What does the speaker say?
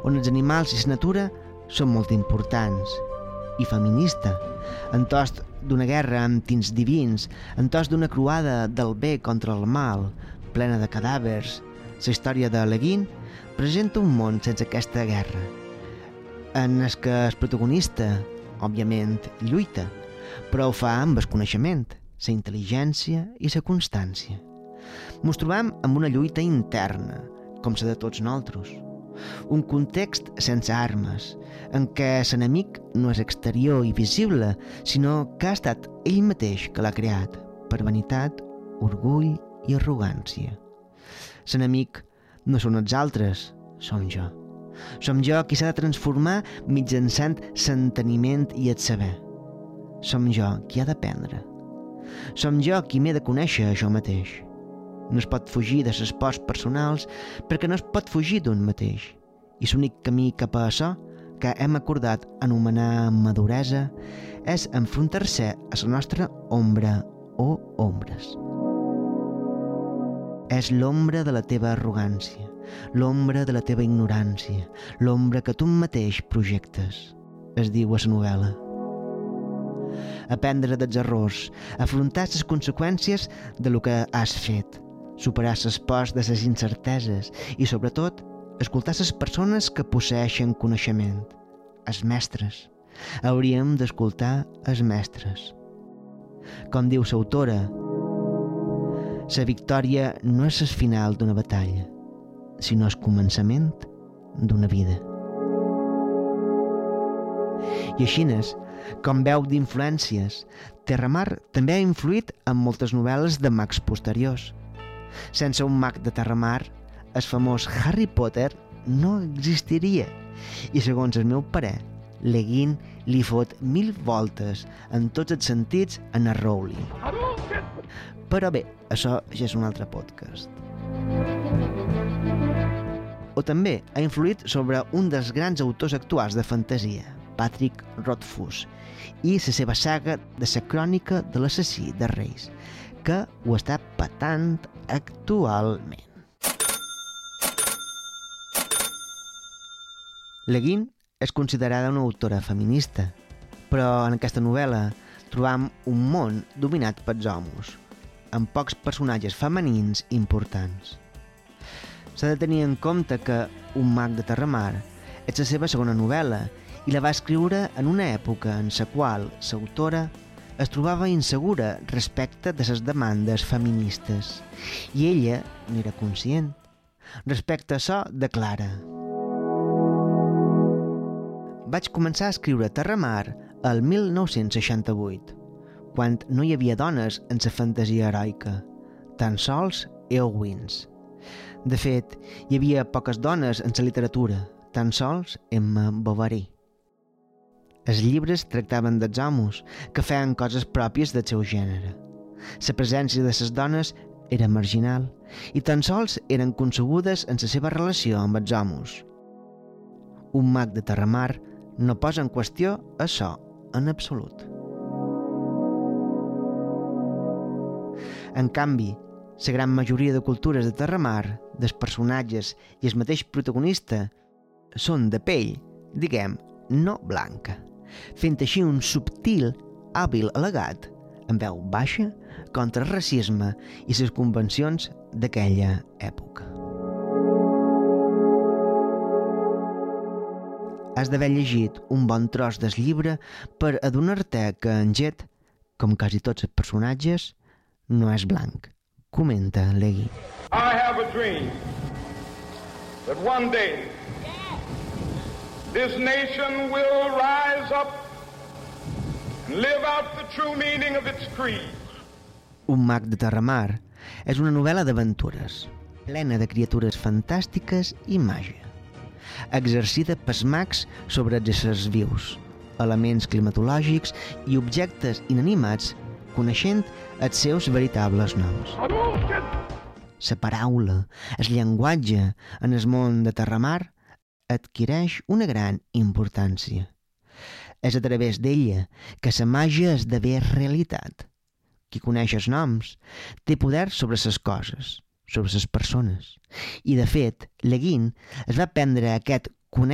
on els animals i la natura són molt importants. I feminista, en tost d'una guerra amb tints divins, en tost d'una croada del bé contra el mal, plena de cadàvers. La història de Le Guin presenta un món sense aquesta guerra, en el que el protagonista, òbviament, lluita, però ho fa amb el coneixement, la intel·ligència i la constància. Ens trobam amb una lluita interna, com la de tots nosaltres. Un context sense armes, en què l'enemic no és exterior i visible, sinó que ha estat ell mateix que l'ha creat, per vanitat, orgull i arrogància. L'enemic no són els altres, som jo. Som jo qui s'ha de transformar mitjançant l'enteniment i el saber. Som jo qui ha d'aprendre. Som jo qui m'he de conèixer a jo mateix. No es pot fugir de les pors personals perquè no es pot fugir d'un mateix. I l'únic camí cap a això, que hem acordat anomenar maduresa, és enfrontar-se a la nostra ombra o ombres. És l'ombra de la teva arrogància, l'ombra de la teva ignorància, l'ombra que tu mateix projectes, es diu a la novel·la. Aprendre dels errors, afrontar les conseqüències de lo que has fet, superar les pors de les incerteses i, sobretot, escoltar les persones que posseeixen coneixement, els mestres. Hauríem d'escoltar els mestres. Com diu l'autora, la victòria no és el final d'una batalla, sinó el començament d'una vida. I així, com veu d'influències, Terramar també ha influït en moltes novel·les de mags posteriors. Sense un mag de Terramar, el famós Harry Potter no existiria. I segons el meu parer, Le Guin li fot 1000 voltes en tots els sentits en el Rowling. Però bé, això ja és un altre podcast. O també ha influït sobre un dels grans autors actuals de fantasia, Patrick Rothfuss, i la seva saga de la crònica de l'assassí de Reis, que ho està patant actualment. Le Guin és considerada una autora feminista, però en aquesta novel·la trobam un món dominat pels homes, amb pocs personatges femenins importants. S'ha de tenir en compte que Un mag de Terramar és la seva segona novel·la i la va escriure en una època en la qual l'autora es trobava insegura respecte de les demandes feministes i ella n'era conscient. Respecte a això, declara: vaig començar a escriure Terramar el 1968, quan no hi havia dones en la fantasia heroica, tan sols heroïns. De fet, hi havia poques dones en la literatura, tan sols Emma Bovary. Els llibres tractaven dels homes, que feien coses pròpies del seu gènere. La presència de les dones era marginal i tan sols eren concebudes en la seva relació amb els homes. Un mag de Terramar no posa en qüestió això en absolut. En canvi, la gran majoria de cultures de Terramar, dels personatges i el mateix protagonista, són de pell, diguem, no blanca, fent així un subtil, hàbil al·legat, amb veu baixa, contra el racisme i les convencions d'aquella època. Has d'haver llegit un bon tros del llibre per adonar-te que en Jet, com quasi tots els personatges, no és blanc, comenta Le Guin. I have a dream that one day this nation will rise up and live out the true meaning of its creed. Un mag de Terramar és una novel·la d'aventures, plena de criatures fantàstiques i màgia, exercida pels mags sobre els éssers vius, elements climatològics i objectes inanimats, coneixent els seus veritables noms. La paraula, el llenguatge en el món de Terramar adquireix una gran importància. És a través d'ella que la màgia esdevé realitat. Qui coneix els noms té poder sobre les coses, sobre les persones. I, de fet, Le Guin es va prendre aquest